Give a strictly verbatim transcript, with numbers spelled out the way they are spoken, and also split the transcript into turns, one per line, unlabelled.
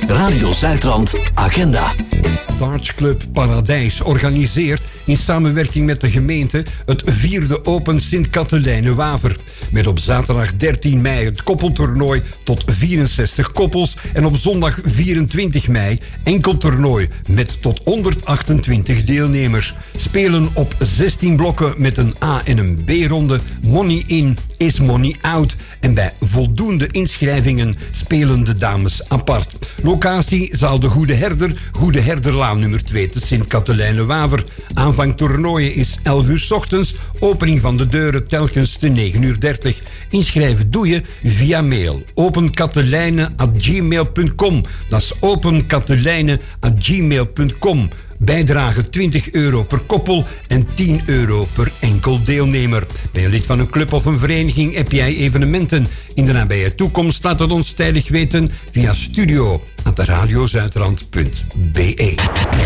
Radio Zuidrand Agenda.
Dartsclub Paradijs organiseert in samenwerking met de gemeente het vierde Open Sint-Katelijne-Waver. Met op zaterdag dertien mei het koppeltoernooi tot vierenzestig koppels en op zondag vierentwintig mei enkel toernooi met tot honderdachtentwintig deelnemers. Spelen op zestien blokken met een A- en een B-ronde. Money in is money out. En bij voldoende inschrijvingen spelen de dames apart. Locatie zaal De Goede Herder, Goede Herderlaan nummer twee te Sint-Katelijne-Waver. Aanvang toernooien is elf uur 's ochtends. Opening van de deuren telkens te negen uur dertig. Inschrijven doe je via mail. openkatelijne at gmail punt com. Dat is openkatelijne at gmail punt com. Bijdrage twintig euro per koppel en tien euro per enkel deelnemer. Ben je lid van een club of een vereniging? Heb jij evenementen in de nabije toekomst? Laat het ons tijdig weten via studio at radiozuidrand punt be.